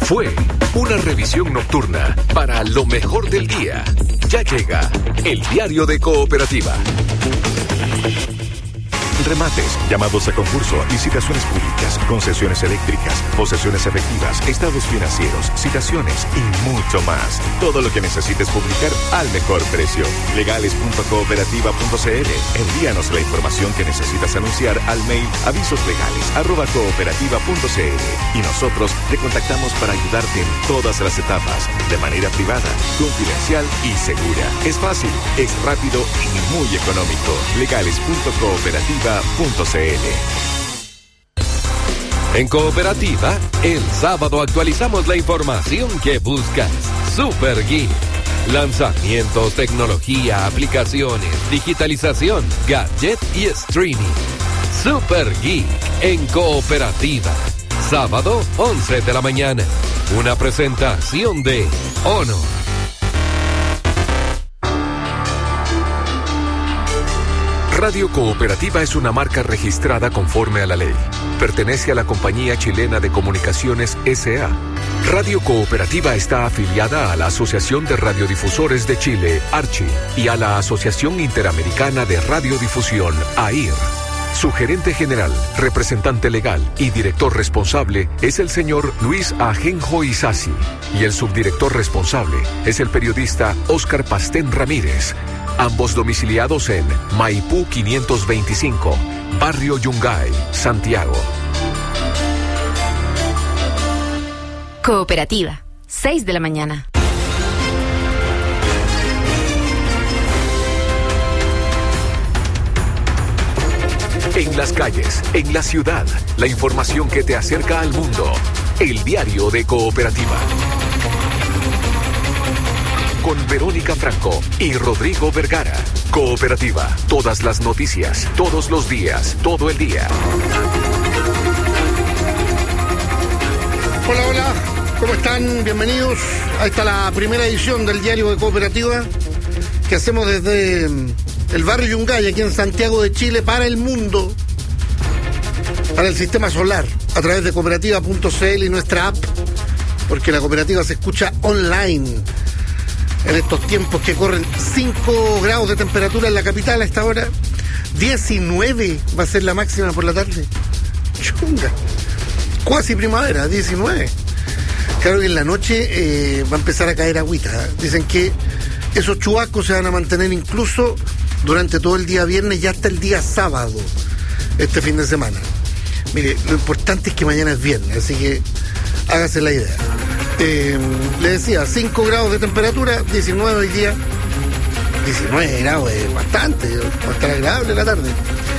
Fue una revisión nocturna para lo mejor del día. Ya llega el diario de Cooperativa. Remates, llamados a concurso, licitaciones públicas, concesiones eléctricas, posesiones efectivas, estados financieros, citaciones y mucho más. Todo lo que necesites publicar al mejor precio. Legales.cooperativa.cl. Envíanos la información que necesitas anunciar al mail avisoslegales@cooperativa.cl y nosotros te contactamos para ayudarte en todas las etapas, de manera privada, confidencial y segura. Es fácil, es rápido y muy económico. Legales.cooperativa.cl. En Cooperativa, el sábado actualizamos la información que buscas. Super Geek. Lanzamientos, tecnología, aplicaciones, digitalización, gadget y streaming. Super Geek en Cooperativa. Sábado, 11 de la mañana. Una presentación de Honor. Radio Cooperativa es una marca registrada conforme a la ley. Pertenece a la Compañía Chilena de Comunicaciones S.A. Radio Cooperativa está afiliada a la Asociación de Radiodifusores de Chile, ARCHI, y a la Asociación Interamericana de Radiodifusión, AIR. Su gerente general, representante legal y director responsable es el señor Luis Ajenjo Isasi, y el subdirector responsable es el periodista Óscar Pastén Ramírez. Ambos domiciliados en Maipú 525, Barrio Yungay, Santiago. Cooperativa, 6 de la mañana. En las calles, en la ciudad, la información que te acerca al mundo. El diario de Cooperativa. Con Verónica Franco y Rodrigo Vergara. Cooperativa, todas las noticias, todos los días, todo el día. Hola, hola, ¿cómo están? Bienvenidos a esta la primera edición del diario de Cooperativa que hacemos desde el barrio Yungay, aquí en Santiago de Chile, para el mundo, para el sistema solar, a través de cooperativa.cl y nuestra app, porque la cooperativa se escucha online. En estos tiempos que corren 5 grados de temperatura en la capital a esta hora, 19 va a ser la máxima por la tarde. Chunga. Cuasi primavera, 19. Claro que en la noche va a empezar a caer agüita. Dicen que esos chubascos se van a mantener incluso durante todo el día viernes y hasta el día sábado, este fin de semana. Mire, lo importante es que mañana es viernes, así que hágase la idea. Le decía, 5 grados de temperatura, 19 hoy día. 19 grados es bastante, va a estar agradable la tarde.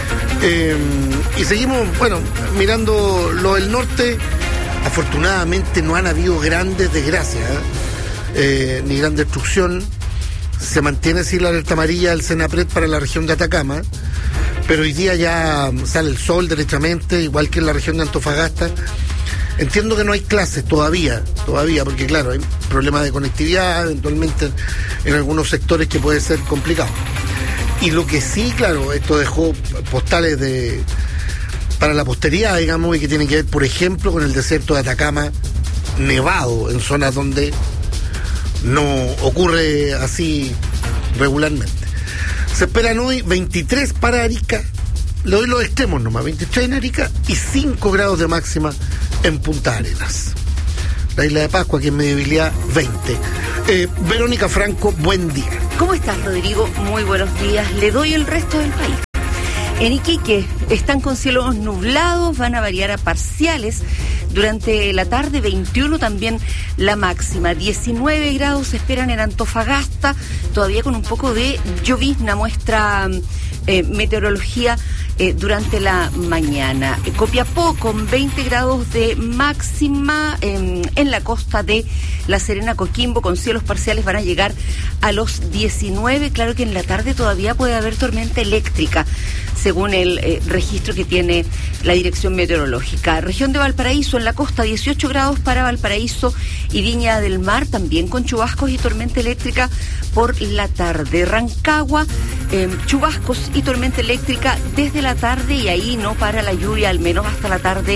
Y seguimos, bueno, mirando lo del norte. Afortunadamente no han habido grandes desgracias, ni gran destrucción. Se mantiene así la alerta amarilla del Senapred para la región de Atacama, pero hoy día ya sale el sol derechamente, igual que en la región de Antofagasta. Entiendo que no hay clases todavía, porque claro, hay problemas de conectividad, eventualmente en algunos sectores que puede ser complicado. Y lo que sí, claro, esto dejó postales para la posteridad, digamos, y que tienen que ver, por ejemplo, con el desierto de Atacama, nevado en zonas donde no ocurre así regularmente. Se esperan hoy 23 para Arica, le doy los extremos nomás, 23 en Arica y 5 grados de máxima en Punta Arenas. La isla de Pascua, aquí en Medibilidad, 20. Verónica Franco, buen día. ¿Cómo estás, Rodrigo? Muy buenos días. Le doy el resto del país. En Iquique están con cielos nublados, van a variar a parciales. Durante la tarde, 21 también la máxima. 19 grados se esperan en Antofagasta, todavía con un poco de llovizna, muestra meteorología durante la mañana. Copiapó con 20 grados de máxima en la costa de La Serena, Coquimbo, con cielos parciales van a llegar a los 19. Claro que en la tarde todavía puede haber tormenta eléctrica, según el registro que tiene la Dirección Meteorológica. Región de Valparaíso, en la costa, 18 grados para Valparaíso y Viña del Mar, también con chubascos y tormenta eléctrica por la tarde. Rancagua, chubascos y tormenta eléctrica desde la tarde, y ahí no para la lluvia, al menos hasta la tarde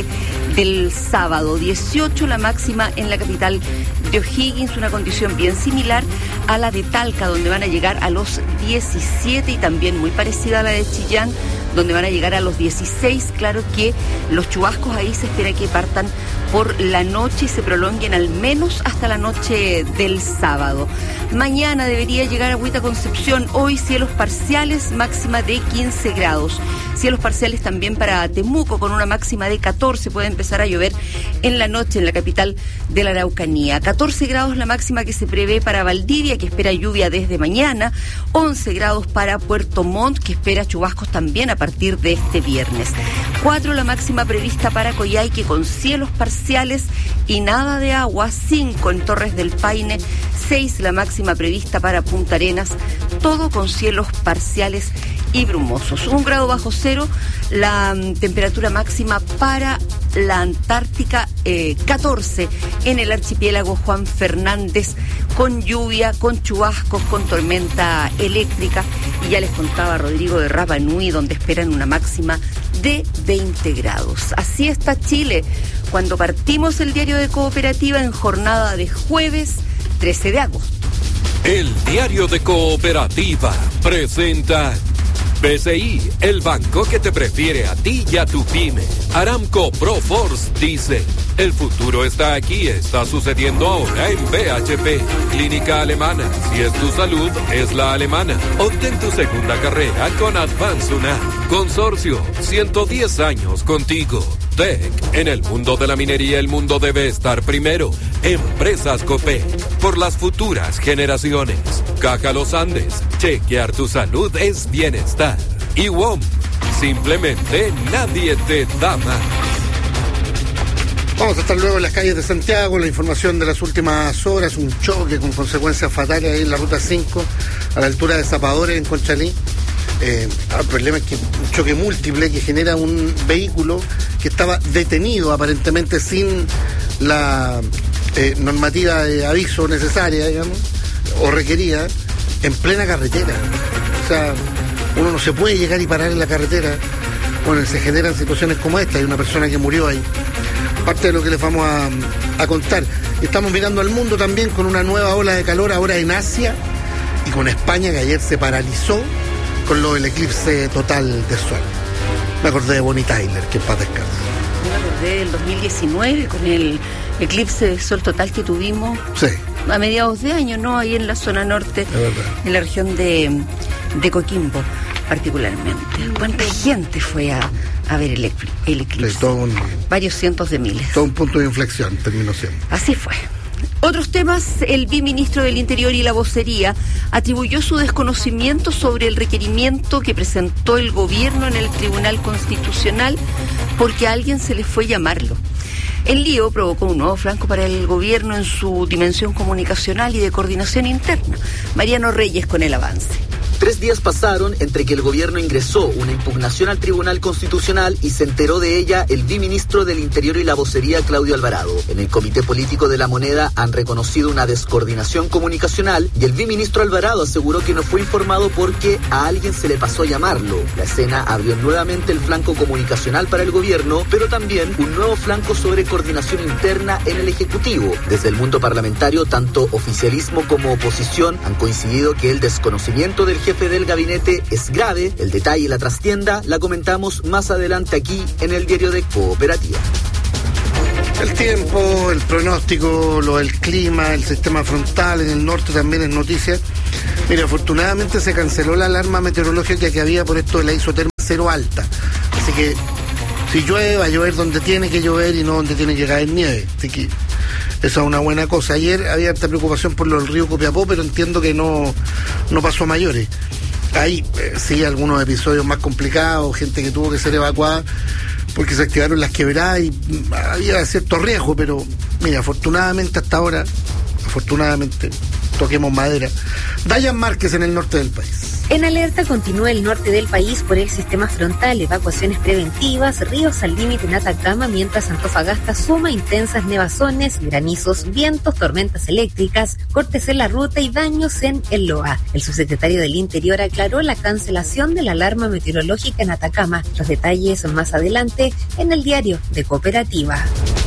del sábado. 18 la máxima en la capital de O'Higgins, una condición bien similar a la de Talca, donde van a llegar a los 17, y también muy parecida a la de Chillán, donde van a llegar a los 16. Claro que los chubascos ahí se espera que partan por la noche y se prolonguen al menos hasta la noche del sábado. Mañana debería llegar Agüita Concepción. Hoy cielos parciales, máxima de 15 grados. Cielos parciales también para Temuco, con una máxima de 14. Puede empezar a llover en la noche en la capital de la Araucanía. 14 grados la máxima que se prevé para Valdivia, que espera lluvia desde mañana. 11 grados para Puerto Montt, que espera chubascos también a partir de este viernes. 4 la máxima prevista para Coyhaique, con cielos parciales y nada de agua. 5 en Torres del Paine. 6 la máxima prevista para Punta Arenas, todo con cielos parciales y brumosos. 1 grado bajo cero la temperatura máxima para la Antártica, 14 en el archipiélago Juan Fernández, con lluvia, con chubascos, con tormenta eléctrica. Y ya les contaba Rodrigo de Rapa Nui, donde esperan una máxima de 20 grados. Así está Chile cuando partimos el diario de Cooperativa en jornada de jueves 13 de agosto. El diario de Cooperativa presenta BCI, el banco que te prefiere a ti y a tu pyme. Aramco Proforce dice, el futuro está aquí, está sucediendo ahora en BHP. Clínica Alemana, si es tu salud, es la alemana. Obtén tu segunda carrera con Advance UNA. Consorcio, 110 años contigo. TEC, en el mundo de la minería el mundo debe estar primero. Empresas Copec, por las futuras generaciones. Caja Los Andes, chequear tu salud es bienestar. Y WOM, simplemente nadie te da más. Vamos a estar luego en las calles de Santiago, la información de las últimas horas, un choque con consecuencias fatales ahí en la ruta 5, a la altura de Zapadores en Conchalí. El problema es que un choque múltiple que genera un vehículo que estaba detenido aparentemente sin la normativa de aviso necesaria, digamos, o requerida, en plena carretera. O sea, uno no se puede llegar y parar en la carretera. Bueno, se generan situaciones como esta. Hay una persona que murió ahí. Parte de lo que les vamos a contar. Estamos mirando al mundo también con una nueva ola de calor ahora en Asia y con España, que ayer se paralizó con lo del eclipse total de sol. Me acordé de Bonnie Tyler, que en paz descanse. Me acordé del 2019 con el eclipse de sol total que tuvimos, sí, a mediados de año, ¿no? Ahí en la zona norte, en la región de Coquimbo, particularmente. ¿Cuánta gente fue a ver el eclipse? Sí, varios cientos de miles. Todo un punto de inflexión terminó siendo. Así fue. Otros temas, el viceministro del Interior y la Vocería atribuyó su desconocimiento sobre el requerimiento que presentó el gobierno en el Tribunal Constitucional porque a alguien se le fue llamarlo. El lío provocó un nuevo flanco para el gobierno en su dimensión comunicacional y de coordinación interna. Mariano Reyes con el avance. 3 días pasaron entre que el gobierno ingresó una impugnación al Tribunal Constitucional y se enteró de ella el viceministro del Interior y la Vocería, Claudio Alvarado. En el Comité Político de la Moneda han reconocido una descoordinación comunicacional y el viceministro Alvarado aseguró que no fue informado porque a alguien se le pasó a llamarlo. La escena abrió nuevamente el flanco comunicacional para el gobierno, pero también un nuevo flanco sobre coordinación interna en el Ejecutivo. Desde el mundo parlamentario, tanto oficialismo como oposición han coincidido que el desconocimiento del jefe del gabinete es grave. El detalle y la trastienda la comentamos más adelante aquí en el diario de Cooperativa. El tiempo, el pronóstico, lo del clima, el sistema frontal en el norte también es noticia. Mira, afortunadamente se canceló la alarma meteorológica que había por esto de la isotermia cero alta. Así que si llueve, va a llover donde tiene que llover y no donde tiene que caer nieve. Así que esa es una buena cosa. Ayer había harta preocupación por lo del río Copiapó, pero entiendo que no pasó a mayores. Hay sí algunos episodios más complicados, gente que tuvo que ser evacuada porque se activaron las quebradas y había cierto riesgo, pero mira, afortunadamente hasta ahora, toquemos madera. Dayan Márquez en el norte del país. En alerta continúa el norte del país por el sistema frontal, evacuaciones preventivas, ríos al límite en Atacama, mientras Antofagasta suma intensas nevazones, granizos, vientos, tormentas eléctricas, cortes en la ruta y daños en el Loa. El subsecretario del Interior aclaró la cancelación de la alarma meteorológica en Atacama. Los detalles más adelante en el diario de Cooperativa.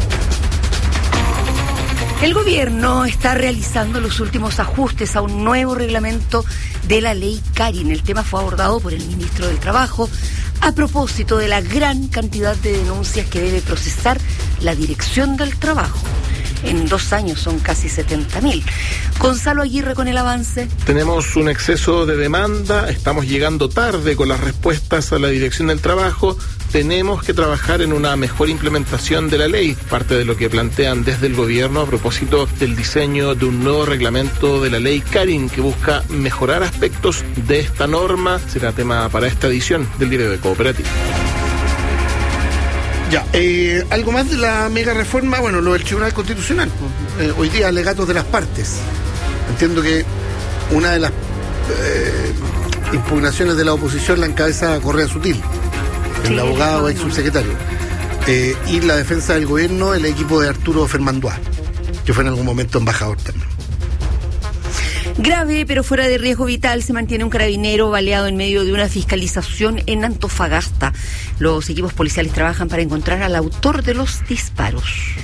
El gobierno está realizando los últimos ajustes a un nuevo reglamento de la ley Karin. El tema fue abordado por el ministro del Trabajo a propósito de la gran cantidad de denuncias que debe procesar la Dirección del Trabajo. En 2 años son casi 70.000. Gonzalo Aguirre con el avance. Tenemos un exceso de demanda, estamos llegando tarde con las respuestas a la Dirección del Trabajo. Tenemos que trabajar en una mejor implementación de la ley, parte de lo que plantean desde el gobierno a propósito del diseño de un nuevo reglamento de la ley Karin que busca mejorar aspectos de esta norma. Será tema para esta edición del Diario de Cooperativa. Ya, algo más de la mega reforma, bueno, lo del Tribunal Constitucional. Hoy día alegatos de las partes. Entiendo que una de las impugnaciones de la oposición la encabeza Correa Sutil, el abogado ex subsecretario, y la defensa del gobierno, el equipo de Arturo Fermandois, que fue en algún momento embajador también. Grave, pero fuera de riesgo vital, se mantiene un carabinero baleado en medio de una fiscalización en Antofagasta. Los equipos policiales trabajan para encontrar al autor de los disparos.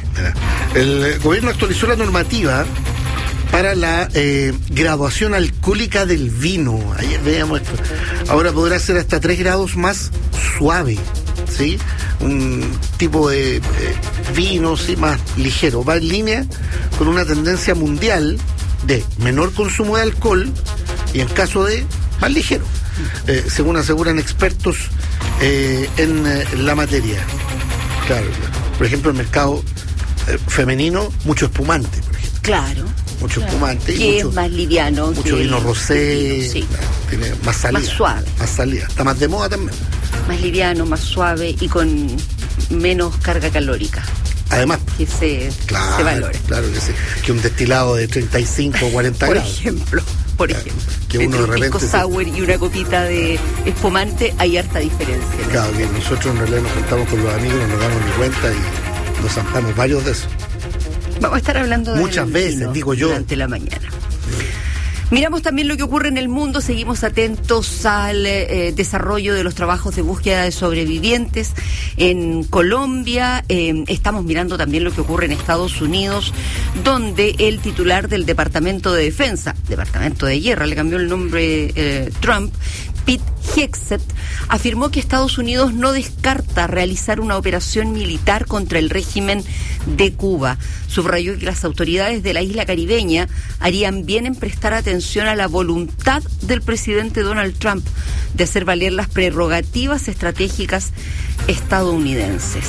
El gobierno actualizó la normativa para la graduación alcohólica del vino. Ayer veíamos esto. Ahora podrá ser hasta 3 grados más suave, ¿sí? Un tipo de vino, sí, más ligero. Va en línea con una tendencia mundial de menor consumo de alcohol y en caso de más ligero, según aseguran expertos en la materia. Claro, por ejemplo, el mercado femenino, mucho espumante, por ejemplo. Claro. Mucho espumante. Que es más liviano. Mucho vino rosé, sí. Tiene más salida. Más suave. Más salida. Está más de moda también. Más liviano, más suave y con menos carga calórica. Además, que se valora. Claro que sí. Que un destilado de 35 o 40 grados. Por ejemplo. Que uno de repente. Un pisco sour y una copita de espumante, hay harta diferencia, ¿no? Claro, que nosotros en realidad nos juntamos con los amigos, no nos damos ni cuenta y nos zampamos varios de esos. Vamos a estar hablando de muchas veces, digo yo, durante la mañana. Miramos también lo que ocurre en el mundo, seguimos atentos al desarrollo de los trabajos de búsqueda de sobrevivientes en Colombia. Estamos mirando también lo que ocurre en Estados Unidos, donde el titular del Departamento de Defensa, Departamento de Guerra, le cambió el nombre Trump, Pete Hegseth, afirmó que Estados Unidos no descarta realizar una operación militar contra el régimen de Cuba. Subrayó que las autoridades de la isla caribeña harían bien en prestar atención a la voluntad del presidente Donald Trump de hacer valer las prerrogativas estratégicas estadounidenses.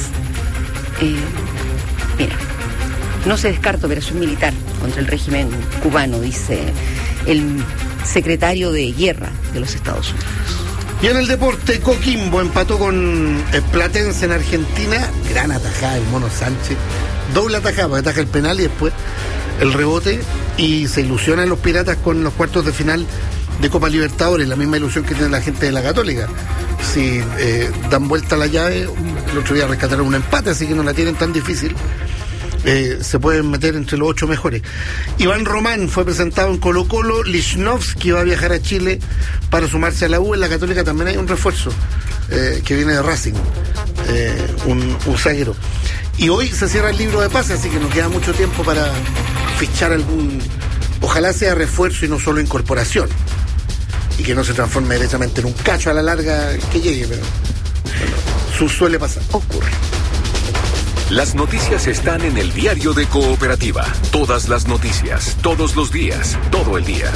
Mira, no se descarta operación militar contra el régimen cubano, dice el secretario de Guerra de los Estados Unidos. Y en el deporte, Coquimbo empató con Platense en Argentina. Gran atajada del Mono Sánchez. Doble atajada, porque ataja el penal y después el rebote. Y se ilusionan los Piratas con los cuartos de final de Copa Libertadores. La misma ilusión que tiene la gente de la Católica. Si dan vuelta a la llave, el otro día rescataron un empate, así que no la tienen tan difícil. Se pueden meter entre los 8 mejores. Iván Román fue presentado en Colo-Colo. Lichnowsky va a viajar a Chile para sumarse a la U. En la Católica también hay un refuerzo que viene de Racing, un zaguero. Y hoy se cierra el libro de pases, así que nos queda mucho tiempo para fichar algún, ojalá sea refuerzo y no solo incorporación, y que no se transforme derechamente en un cacho a la larga que llegue, pero bueno, suele pasar. Ocurre. Las noticias están en el Diario de Cooperativa. Todas las noticias, todos los días, todo el día.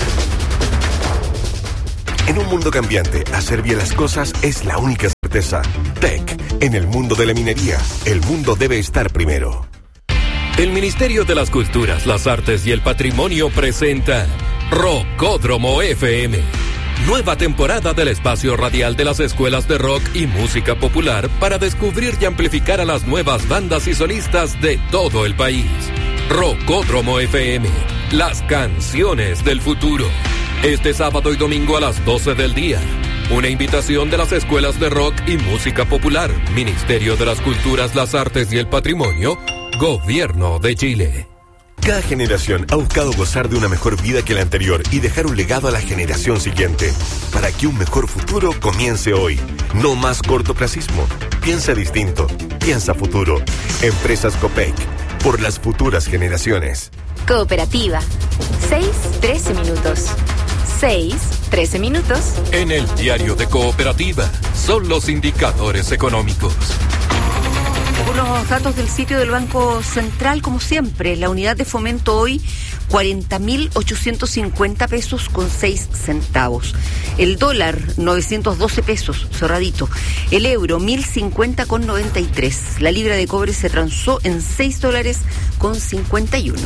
En un mundo cambiante, hacer bien las cosas es la única certeza. TEC, en el mundo de la minería, el mundo debe estar primero. El Ministerio de las Culturas, las Artes y el Patrimonio presenta Rockódromo FM. Nueva temporada del espacio radial de las escuelas de rock y música popular para descubrir y amplificar a las nuevas bandas y solistas de todo el país. Rockódromo FM, las canciones del futuro. Este sábado y domingo a las 12 del día. Una invitación de las escuelas de rock y música popular, Ministerio de las Culturas, las Artes y el Patrimonio, Gobierno de Chile. Cada generación ha buscado gozar de una mejor vida que la anterior y dejar un legado a la generación siguiente. Para que un mejor futuro comience hoy. No más cortoplacismo. Piensa distinto. Piensa futuro. Empresas Copec. Por las futuras generaciones. Cooperativa. 6-13 minutos. 6-13 minutos. En el diario de Cooperativa son los indicadores económicos. Algunos datos del sitio del Banco Central, como siempre. La unidad de fomento hoy, 40.850 pesos con 6 centavos. El dólar, 912 pesos, cerradito. El euro, 1.050 con 93. La libra de cobre se transó en $6 con 51.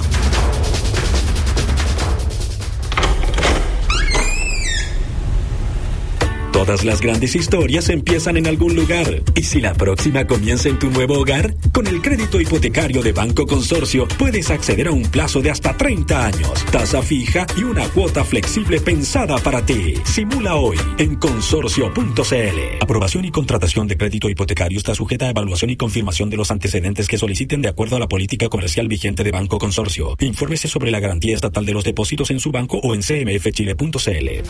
Todas las grandes historias empiezan en algún lugar. ¿Y si la próxima comienza en tu nuevo hogar? Con el crédito hipotecario de Banco Consorcio puedes acceder a un plazo de hasta 30 años, tasa fija y una cuota flexible pensada para ti. Simula hoy en consorcio.cl. Aprobación y contratación de crédito hipotecario está sujeta a evaluación y confirmación de los antecedentes que soliciten de acuerdo a la política comercial vigente de Banco Consorcio. Infórmese sobre la garantía estatal de los depósitos en su banco o en cmfchile.cl.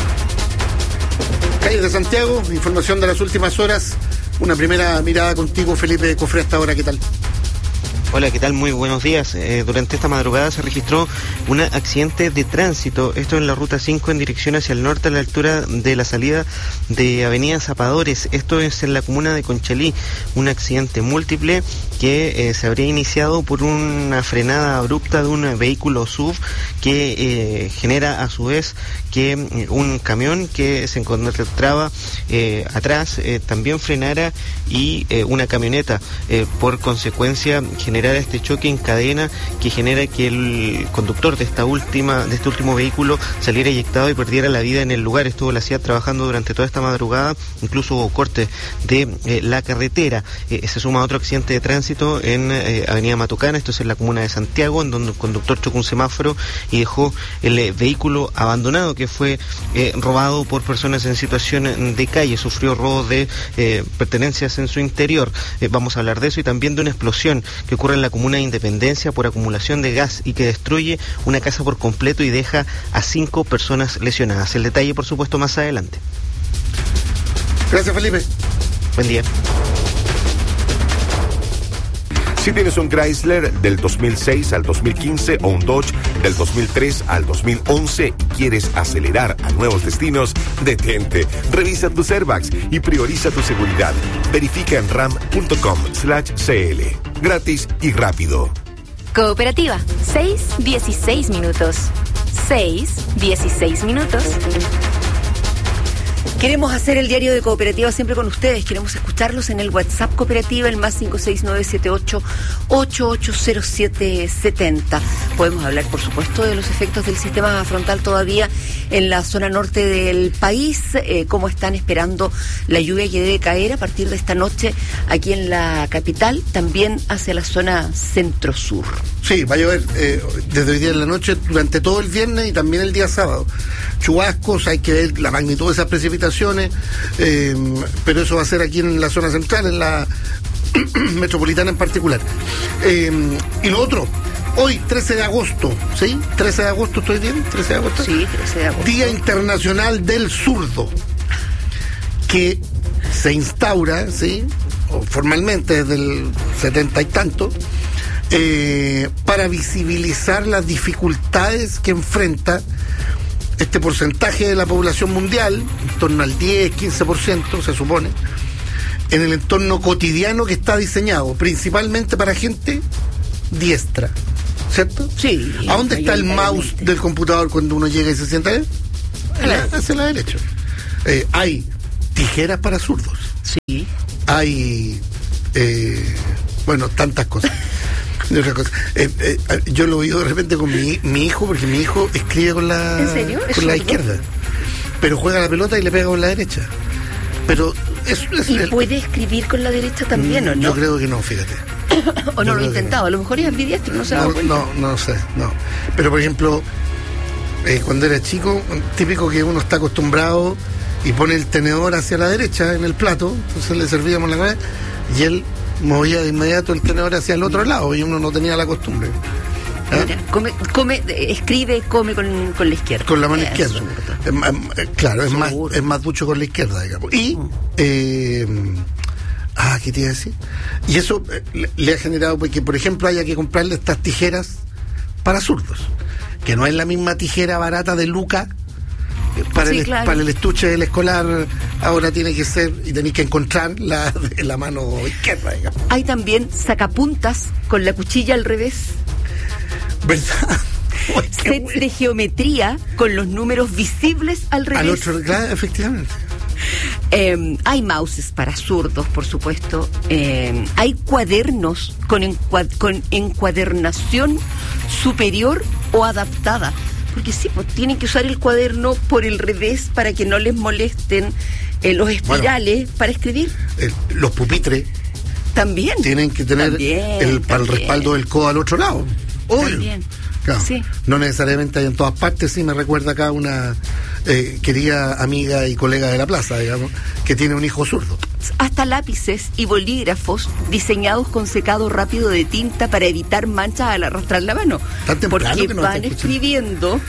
Calles de Santiago, información de las últimas horas. Una primera mirada contigo, Felipe Cofré, hasta ahora, ¿qué tal? Hola, ¿qué tal? Muy buenos días. Durante esta madrugada se registró un accidente de tránsito, esto en la ruta 5 en dirección hacia el norte a la altura de la salida de Avenida Zapadores. Esto es en la comuna de Conchalí, un accidente múltiple que se habría iniciado por una frenada abrupta de un vehículo SUV que genera a su vez que un camión que se encontraba atrás también frenara y una camioneta por consecuencia generar este choque en cadena que genera que el conductor de este último vehículo saliera eyectado y perdiera la vida en el lugar. Estuvo la CIA trabajando durante toda esta madrugada, incluso hubo corte de la carretera. Se suma otro accidente de tránsito en Avenida Matucana, esto es en la comuna de Santiago, en donde el conductor chocó un semáforo y dejó el vehículo abandonado, que fue robado por personas en situación de calle. Sufrió robo de pertenencias en su interior. Vamos a hablar de eso y también de una explosión que ocurre en la comuna de Independencia por acumulación de gas y que destruye una casa por completo y deja a 5 personas lesionadas. El detalle, por supuesto, más adelante. Gracias, Felipe. Buen día. Si tienes un Chrysler del 2006 al 2015 o un Dodge del 2003 al 2011 y quieres acelerar a nuevos destinos, detente, revisa tus airbags y prioriza tu seguridad. Verifica en ram.com/cl. Gratis y rápido. Cooperativa. 6-16 minutos. 6-16 minutos. Queremos hacer el diario de Cooperativa siempre con ustedes. Queremos escucharlos en el WhatsApp Cooperativa, el más 56978-880770. Podemos hablar, por supuesto, de los efectos del sistema frontal todavía en la zona norte del país, cómo están esperando la lluvia que debe caer a partir de esta noche aquí en la capital, también hacia la zona centro-sur. Sí, va a llover desde hoy día en la noche, durante todo el viernes y también el día sábado. Chubascos, hay que ver la magnitud de esas precipitaciones, pero eso va a ser aquí en la zona central, en la metropolitana en particular. Y lo otro, hoy 13 de agosto, ¿sí? 13 de agosto, ¿estoy bien? 13 de agosto. Sí, 13 de agosto. Día Internacional del Zurdo, que se instaura, ¿sí? O formalmente desde el 70 y tanto, para visibilizar las dificultades que enfrenta este porcentaje de la población mundial, en torno al 10-15% se supone, en el entorno cotidiano que está diseñado, principalmente para gente diestra, ¿cierto? Sí. ¿A dónde está el mouse del computador cuando uno llega y se sienta? Hacia la derecha. Hay tijeras para zurdos. Sí. Hay, tantas cosas. De otra cosa. Yo lo he oído de repente con mi hijo, porque mi hijo escribe con la, ¿en serio? con la izquierda, pero juega la pelota y le pega con la derecha. Pero ¿Y puede escribir con la derecha también o no? Yo creo que no, fíjate. O no lo he intentado, a lo mejor es ambidiestro, no sé. No sé, no. Pero por ejemplo, cuando era chico, típico que uno está acostumbrado y pone el tenedor hacia la derecha en el plato, entonces le servíamos la comida y él movía de inmediato el tenedor hacia el otro lado y uno no tenía la costumbre. Mira, escribe come con la izquierda. Con la mano izquierda. Claro, es más ducho con la izquierda, digamos. Y ¿qué te iba a decir? Y eso le ha generado que, por ejemplo, haya que comprarle estas tijeras para zurdos, que no es la misma tijera barata de Luca para el estuche del escolar. Ahora tiene que ser, y tenéis que encontrar la mano izquierda, digamos. Hay también sacapuntas con la cuchilla al revés. ¿Verdad? Sets de geometría con los números visibles al revés. Al otro, claro, efectivamente. Hay mouses para zurdos, por supuesto. Hay cuadernos con encuadernación superior o adaptada. Porque sí, pues tienen que usar el cuaderno por el revés para que no les molesten los espirales para escribir. Los pupitres también tienen que tener el respaldo del codo al otro lado. También. Claro, sí. No necesariamente hay en todas partes. Sí, me recuerda acá una querida amiga y colega de la plaza, digamos, que tiene un hijo zurdo. Hasta lápices y bolígrafos diseñados con secado rápido de tinta para evitar manchas al arrastrar la mano. Porque van escribiendo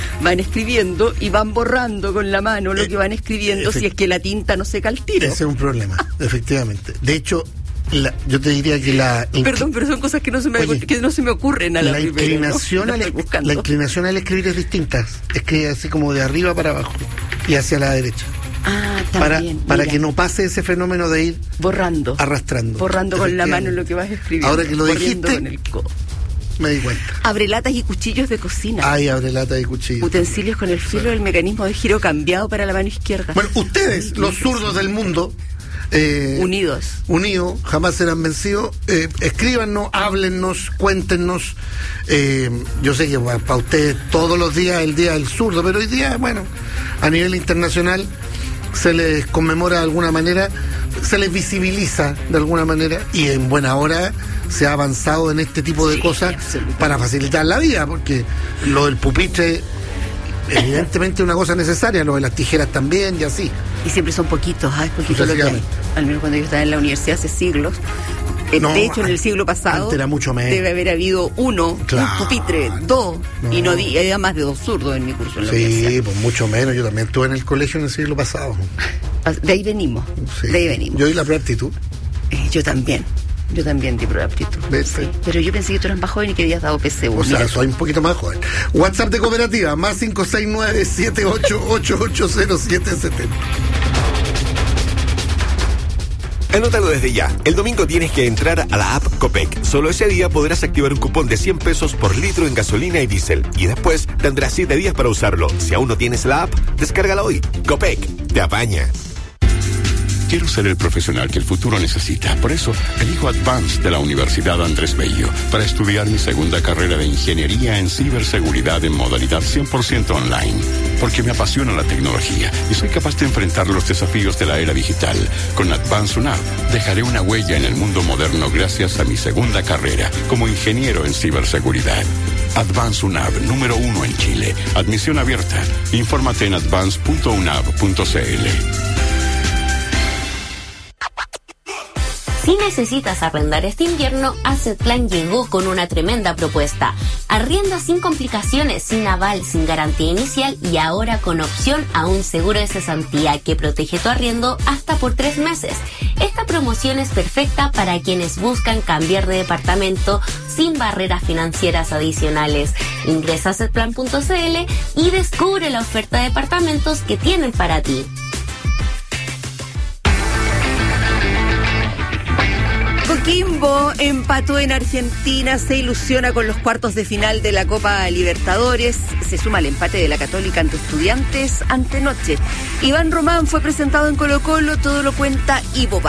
y van borrando con la mano lo que van escribiendo si es que la tinta no seca al tiro. Ese es un problema, efectivamente. De hecho, yo te diría que Perdón, pero son cosas que no se me ocurren a la primera. La inclinación al escribir es distinta. Escribe así como de arriba para abajo y hacia la derecha. También. Para que no pase ese fenómeno de ir arrastrando. Borrando con la mano lo que vas escribiendo. Ahora que lo dijiste, con el codo. Me di cuenta. Abrelatas y cuchillos de cocina. Abrelatas y cuchillos. Utensilios con el filo del mecanismo de giro cambiado para la mano izquierda. Bueno, ustedes, los zurdos del mundo, unidos, jamás serán vencidos. Escríbanos, háblennos, cuéntenos. Yo sé que para ustedes todos los días es el Día del Zurdo, pero hoy día, bueno, a nivel internacional se les conmemora de alguna manera, se les visibiliza de alguna manera, y en buena hora se ha avanzado en este tipo de cosas para facilitar la vida, porque lo del pupitre evidentemente es una cosa necesaria, lo de las tijeras también y así. Y siempre son poquitos, es poquito lo que hay. Al menos cuando yo estaba en la universidad hace siglos. De hecho, en el siglo pasado era mucho menos. Debe haber habido un pupitre, dos, y no había más de 2 zurdos en mi curso en la universidad. Sí, pues mucho menos. Yo también estuve en el colegio en el siglo pasado. De ahí venimos. Sí. De ahí venimos. Yo di la prueba de aptitud. Yo también di prueba de aptitud. Sí. Pero yo pensé que tú eras más joven y que habías dado PSU. O sea, soy un poquito más joven. WhatsApp de Cooperativa, más 569-78880770. Anótalo desde ya. El domingo tienes que entrar a la app Copec. Solo ese día podrás activar un cupón de 100 pesos por litro en gasolina y diésel. Y después tendrás 7 días para usarlo. Si aún no tienes la app, descárgala hoy. Copec, te apaña. Quiero ser el profesional que el futuro necesita. Por eso, elijo Advance de la Universidad Andrés Bello para estudiar mi segunda carrera de ingeniería en ciberseguridad en modalidad 100% online. Porque me apasiona la tecnología y soy capaz de enfrentar los desafíos de la era digital. Con Advance UNAV dejaré una huella en el mundo moderno gracias a mi segunda carrera como ingeniero en ciberseguridad. Advance UNAV, número 1 en Chile. Admisión abierta. Infórmate en advance.unav.cl. Si necesitas arrendar este invierno, Assetplan llegó con una tremenda propuesta. Arrienda sin complicaciones, sin aval, sin garantía inicial y ahora con opción a un seguro de cesantía que protege tu arriendo hasta por 3 meses. Esta promoción es perfecta para quienes buscan cambiar de departamento sin barreras financieras adicionales. Ingresa a assetplan.cl y descubre la oferta de departamentos que tienen para ti. Coquimbo empató en Argentina, se ilusiona con los cuartos de final de la Copa Libertadores, se suma al empate de la Católica ante Estudiantes antenoche. Iván Román fue presentado en Colo-Colo, todo lo cuenta Ivo Vázquez.